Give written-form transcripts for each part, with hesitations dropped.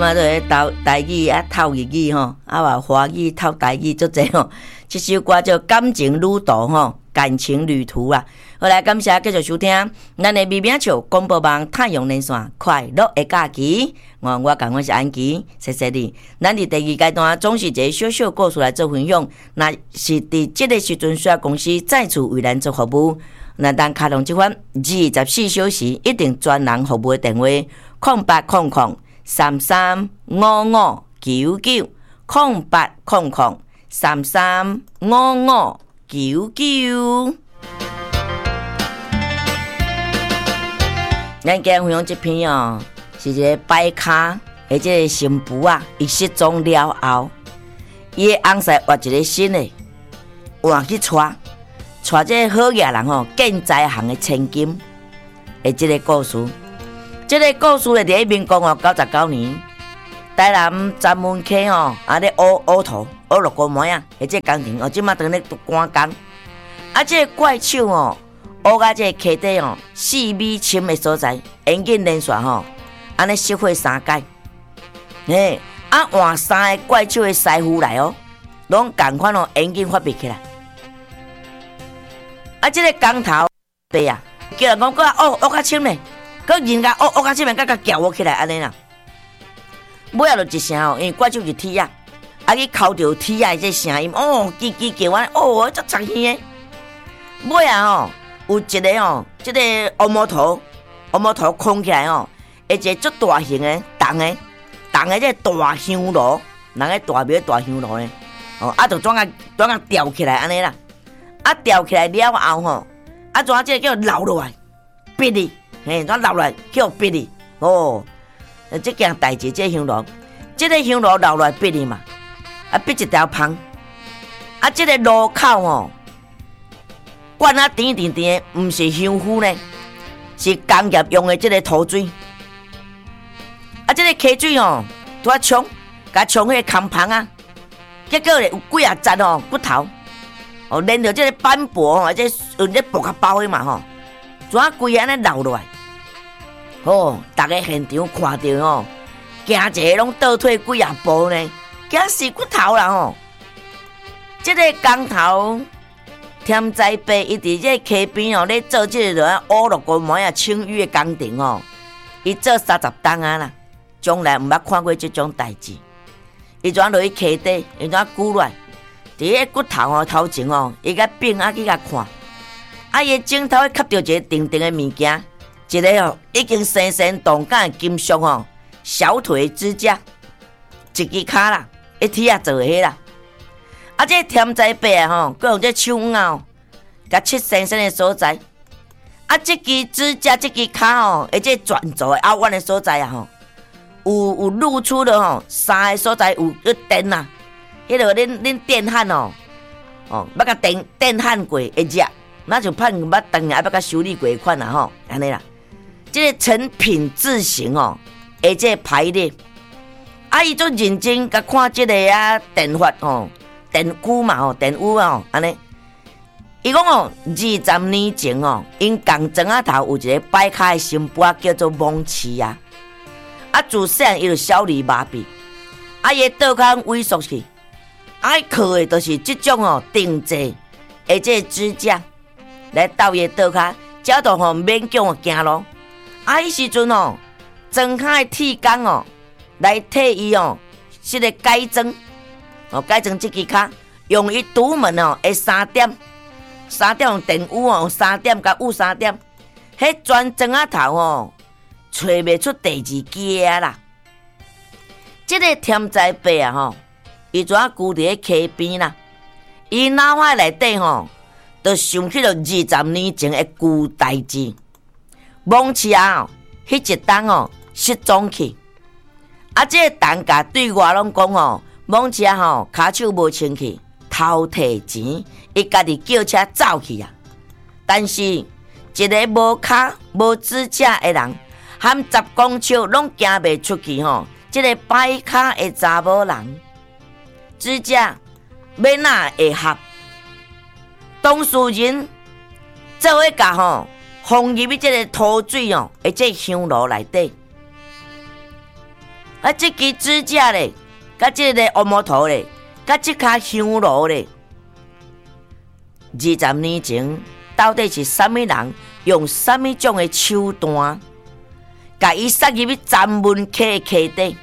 嘛，就咧台语啊，透日语吼，啊话华语透台语足济吼。这首歌叫《感情旅途》吼，感情旅途啊。好来，感谢继续收听咱的微名笑广播网太阳连线快乐的假期。我讲我是安琪，谢谢你。咱伫第二阶段总是一个小小故事来做分享，那是伫这个时阵需要公司再次为咱做服务。那当开通这款24小时一定专人服务的电话：0800335599，0800335599。咱今日分享这篇哦，是一个摆卡，而这个新妇啊，伊失踪了后，伊的翁婿挖一个新的，换去带这个好野人吼，建材行的千金的这个故事。这个故事咧，伫民国99年，台南詹文溪吼，咧乌土乌绿公园啊，而这工程即马当咧赶工，这个怪手哦。乌甲这个溪底哦，4米深的所在，延紧连续吼，安尼熄火3届，换3个怪手的师傅来哦，拢共款哦，延紧发别起来。这个工头白啊，叫人讲个乌较深嘞，佮人家乌较深的，佮撬我起来安尼啦。尾仔就一声哦，因为怪手是铁啊，去敲着铁啊这声音，叽叽叫安尼，足长耳的。尾仔哦。有一个哦，这个乌毛头空起来哦，一个足大型的重的这大香炉，人个大庙大香炉呢，就怎啊吊起来安尼啦，吊起来了后吼，怎这个叫留落来，逼哩，怎留落来叫逼哩，这件代志这香炉，这个香炉留落来逼哩嘛，逼一条芳，这个路口吼。管甜的，不是香菇呢，是工业用的这个土水。这个溪水哦，拄冲，甲冲迄个空棚啊，结果咧有几啊层哦骨头，连着这个斑驳哦，这有咧薄甲包的嘛吼，怎规安尼流落来？大家现场看到哦，惊一个拢倒退几啊步呢，惊死骨头啦吼！这个工头。添在伯伊伫这溪边哦，咧做这个乌绿公园啊清淤的工程哦，伊做30档啊啦，从来毋捌看过这种代志。伊怎落去溪底，伊怎举落来，伫个骨头哦头前哦，伊甲柄去甲看，伊镜头吸到一个定定的物件，一个哦已经生生动感的金属哦，小腿指甲，一支骹啦，一铁做的啦。这添在伯啊吼，佮用这手镯哦，甲切生生的所在。这支指甲、这支骹哦，这转轴的凹弯的所在啊吼，有露出的吼，3个所在有电呐，迄个恁电焊哦，要甲电焊过会热，那就判捌断啊，要甲修理过款啦吼，安尼啦。这个成品字形哦，这排列，伊足认真甲看这个电法哦。电鼓嘛吼，电舞哦，安尼。伊讲哦，20年前哦，因共庄仔头有一个摆卡的新妇叫做蒙奇啊。自细汉伊就小儿麻痹，伊倒骹萎缩去，靠的都是这种哦定制的这支架来倒伊倒骹，才都吼勉强的行路。迄时阵哦，庄骹的铁工哦来替伊哦，这个改装。改成这支卡，用伊独门哦，下3点用电舞哦，3点甲舞3点，迄全庄仔头哦，找袂出第二支啦。这个添在伯啊吼，伊怎居伫咧溪边啦？伊脑海内底吼，就想起了20年前的旧代志。蒙奇啊，迄一档哦失踪去，这个单价对我拢讲哦。蒙奇啊吼，骹手无清气，偷摕钱，伊家己叫车走去啊。但是一个无骹无指甲的人，含10公尺拢行袂出去吼。这个摆骹的查某人，指甲要哪会合？当事人做伙甲吼放入去这个土水哦，这香炉内底。 啊，这支指甲咧，甲这个恶魔头咧，甲这卡香炉咧，20年前到底是啥物人用啥物种的手段，甲伊塞入去詹文溪溪底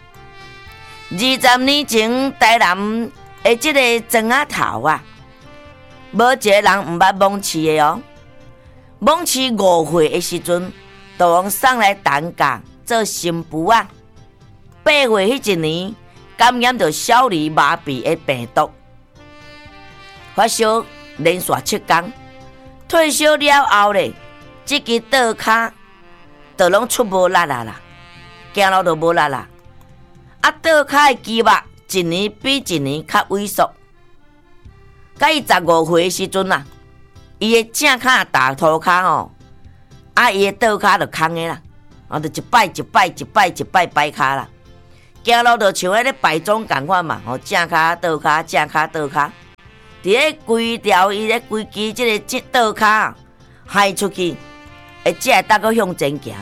？20年前台南的这个庄仔头啊，无一个人毋捌蒙市的哦。蒙市5岁的时阵，就往送来蛋价做新妇啊。8岁迄一年，感染到小儿麻痹的病毒，发烧连续7天。退休了后咧，这支倒骹就拢出无力啦，行路就无力啦。啊，倒骹的肌肉一年比一年较萎缩。甲伊15岁的时阵啊，伊的正骹大涂骹吼，啊，伊的倒骹就空的啦，啊，就一摆摆骹啦。行路就像咧摆种共款嘛，吼，正骹倒骹，正骹倒骹。伫咧规条伊咧规支即个倒骹害出去，才会当个向前行。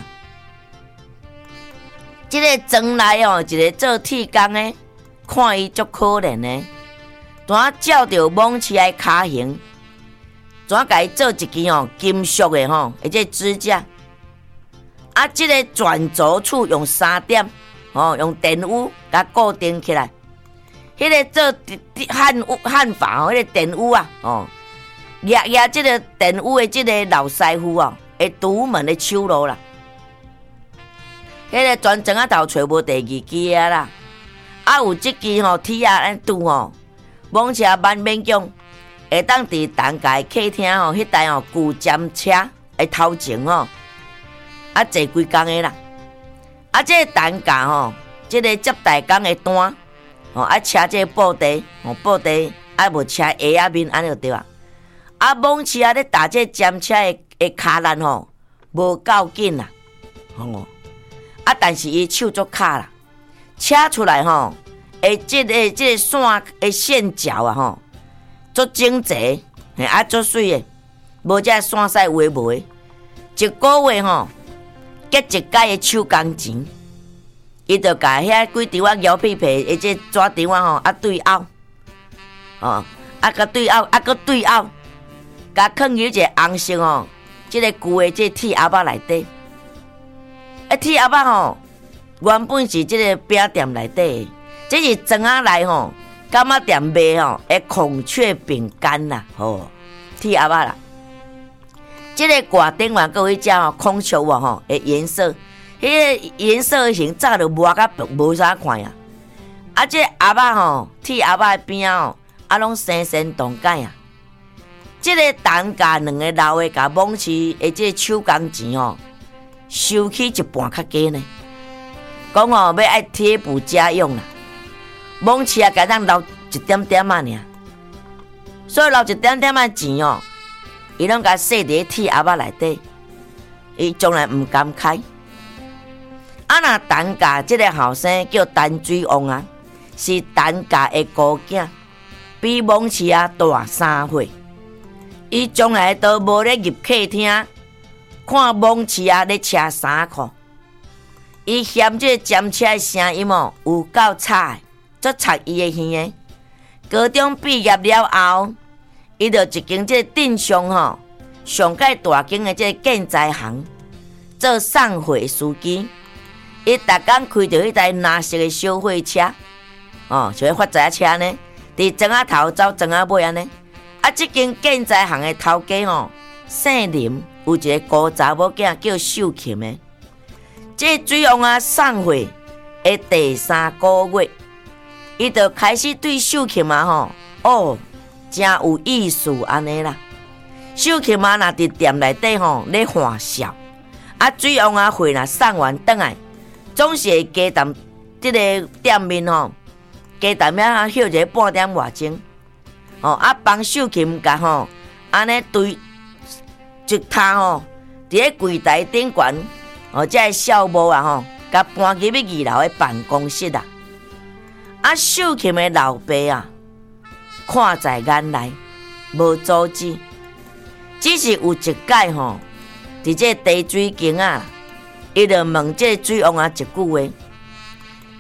即个庄内哦，一个做铁工的，看伊足可怜的，怎照着蒙起来骹形，怎甲伊做一支哦金属的吼，即个指甲。啊，即个转轴处用3点。用电污甲固定起来，迄个做焊法迄个电污啊，压即个电污的即个老师傅啊，会独门的手路啦。迄个全庄仔头找无第2支啊啦，啊有即支铁啊咱拄蒙车万勉强，会当伫蛋价客厅迄台旧尖车的头前坐几工的啦。啊，这个蛋价这个接待工的单啊，车这个布袋布袋啊，无车下仔面安尼就对啊。啊，蒙车咧打这尖车的骹力无够紧啦，啊，但是伊手足卡啦，车出来这个线的线条啊足整齐，啊足水的，无这线细有诶无诶，一个月结一届的手工钱。伊就甲遐几条摇屁屁，即纸条啊对拗，啊甲对拗，啊搁对拗，甲放入一个红色即个旧的即铁鸭肉内底。铁鸭肉原本是即个饼店内底，这是庄仔内柑仔店卖的孔雀饼干啦，铁鸭肉啦。即个挂顶嘛，各位只孔雀的颜色。迄个颜色型早就抹甲无啥看啊！啊，这鸭肉铁鸭肉的边拢生生动解啊！这个蛋价2个老的甲蒙市的这个手工钱收起一半较低呢。讲要爱贴补家用啦，蒙市该当留一点点啊尔，所以留一点点啊钱伊拢甲塞伫铁鸭肉内底，伊从来毋敢开。啊，那蛋价这个后生叫陈水旺啊，是蛋价的孤囝，比蒙市大3岁。伊从来都无咧入客厅看蒙市咧车衫裤。伊嫌这尖车的声音有够吵，足插伊的耳的。高中毕业了后，伊就一间这镇上上界大间的这建材行做送货司机。伊逐工开着迄台蓝色的小货车，像发财车呢，伫庄仔头走庄仔尾安尼。啊，即间建材行的头家姓林，有一个高查某囝叫秀琴的。这水旺送货的第3个月，伊就开始对秀琴真有意思安尼啦。秀琴若伫店内底咧欢笑，啊，水旺货若送完转来。总是会加淡这个店面加淡遐休一个半点外钟，啊帮秀琴甲安尼对一摊伫咧柜台顶悬，这小无甲搬去2楼的办公室啊。啊，秀琴的老爸看在眼内，无阻止，只是有一届伫这滴水间伊就问这水旺一句话：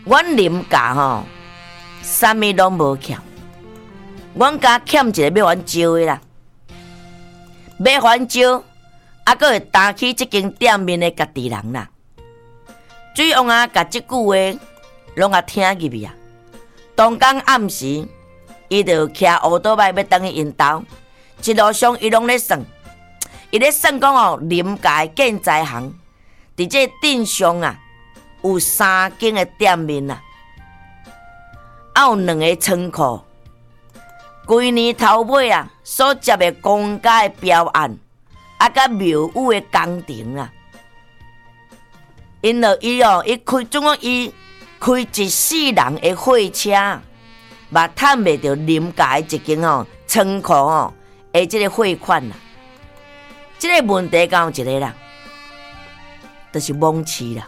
阮林家吼，啥物拢无欠，阮家欠一个要还招的啦，要还招，还佫会担起即间店面的家己人啦。水王啊，甲即句话拢啊听入去啊。当天暗时，伊就骑乌多摆要等去因兜，一路上伊拢咧算，伊咧算讲哦，林家的建材行伫这镇上啊，有3间的店面啊，还有2个仓库。规年头尾啊，所接的公家的标案，啊，甲庙宇的工程啊。因着伊开总共伊开一世人的货车，嘛趁袂着林家的一间仓库的即个汇款啦。即个问题敢有一个啦，就是蒙市啦。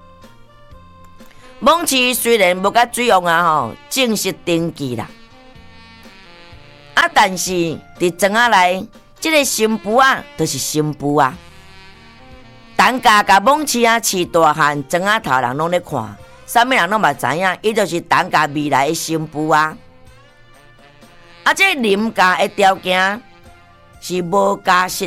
蒙市虽然无甲水王啊正式登记啦，啊，但是伫庄仔内，即个新妇啊，就是新妇啊。陈家甲蒙市啊，饲大汉庄仔头人拢咧看，啥物人拢嘛知影，伊就是陈家未来的新妇啊。啊，这林家的条件是无家室，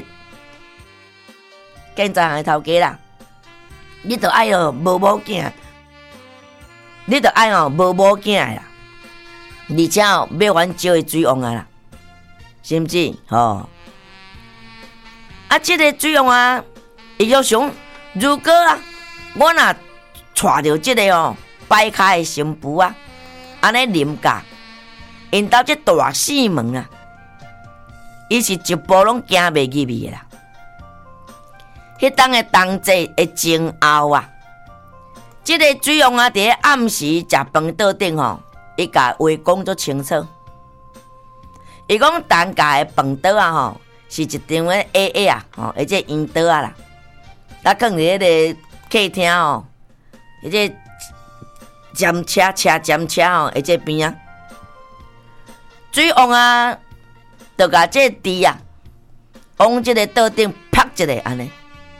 建材行的头家啦，你着爱无某囝，你着爱无某囝啦，而且要还招的水王啊啦，是毋是？啊，这个水王啊。伊就想，如果啊，我若娶着即个摆卡的新妇啊，安尼林家，因兜这大四门啊，伊是一步拢行袂入去的啦。迄当的同齐的前后啊，即个水王啊，伫暗时食饭桌顶伊甲话讲足清楚。伊讲陈家的饭桌啊是一张的 AA 啊而且圆桌啊啦。啊，放伫迄个客厅迄个尖车尖车迄个边啊，水王啊，就甲这猪啊，往即个桌顶拍一个安尼，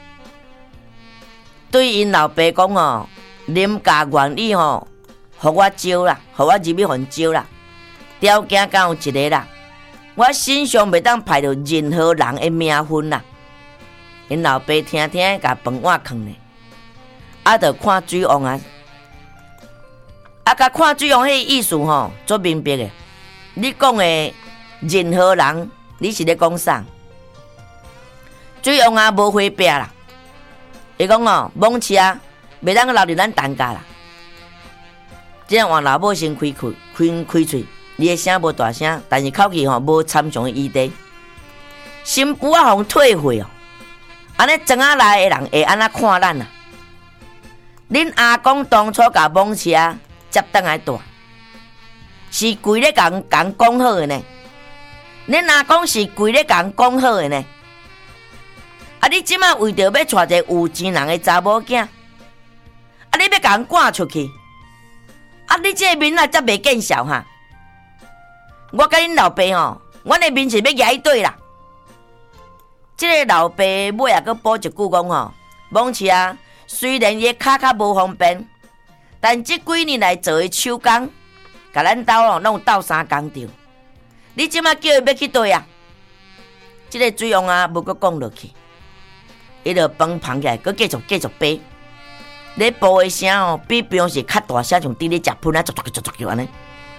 对因老爸讲林家愿意互我招啦，互我入去还招啦，条件敢有一个啦，我身上袂当派着任何人的名分啦。因老爸听甲饭碗放咧，啊，着看水王啊，啊，甲看水王迄意思足明白的。你讲的任何人，你是咧讲啥？水王啊，无回避啦。伊讲蒙市啊，袂当留伫咱陈家啦。这样换老母先开喙，你的声无大声，但是口气无参详的余地。新妇啊，互退回安尼庄仔内的人会安怎看咱啊？恁阿公当初甲蒙市啊接倒来住，是规咧共讲好的呢。恁阿公是规咧共讲好的呢。啊，你即摆为着要娶一个有钱人的查某囝，啊，你要共赶出去，啊，你这个面啊则袂见笑哈。我甲恁老爸阮的面是要举对啦。这个老爸尾也阁补一句讲蒙市啊，虽然伊脚较无方便，但这几年来做的手工，甲咱兜拢有斗相共着。你即马叫伊要去对啊？这个水王啊，无阁讲落去，伊就饭捧起来，阁继续掰。咧煲的声比平时较大声，像伫咧食喷啊，安尼。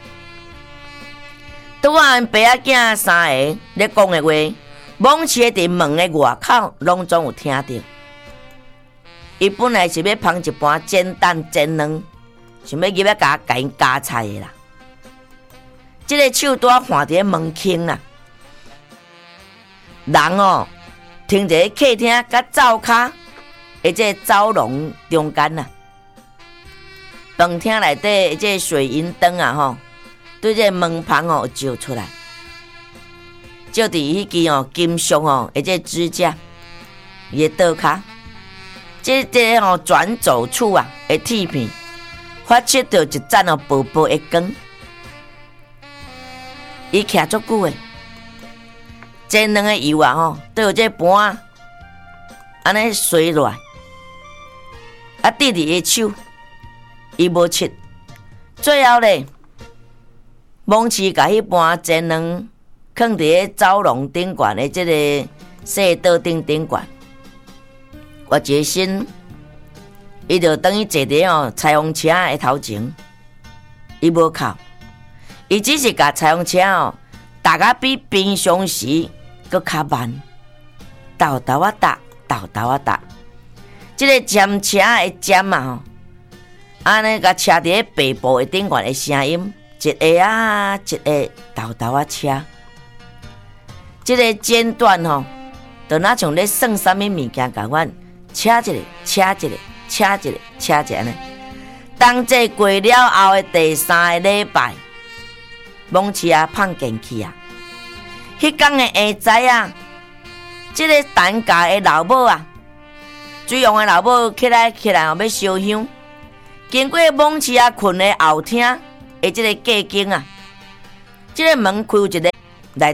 拄啊，因爸仔囝三个咧讲的话。蒙市伫门的外口，拢总有听到。伊本来是要捧一盘煎蛋煎卵，想要入来甲因加菜的啦。这个手拄啊换伫门厅啦，人停伫客厅甲灶骹，或者走廊中间啦。饭厅内底这水银灯啊对这门旁照出来。照伫迄支金属或者支架，伊的刀骹，这转走处啊的铁片，发出着一盏薄薄的光。伊徛足久诶，煎两个油啊都有这盘啊，安尼垂落来，啊滴伫伊手，伊无切， 最后咧，蒙氏甲迄盘煎卵放伫咧走廊顶悬的即个细桌顶悬。我一身，伊就等于坐伫裁缝车的头前，伊无哭，伊只是甲裁缝车踏啊比平常时搁较慢，豆豆啊踏，豆豆啊踏。即个尖车的尖啊安尼甲车伫咧背部的顶悬的声音，一下啊一下，豆豆啊车。即个剪断就若像咧算啥物物件共款，车一个，车一个，车一个，车一个呢。当这过了后的第3个礼拜，蒙氏放进去啊。迄天的下早啊，即个陈家的老母水王的老母起来要烧香，经过蒙氏困的后厅的即个隔间即个门开有一个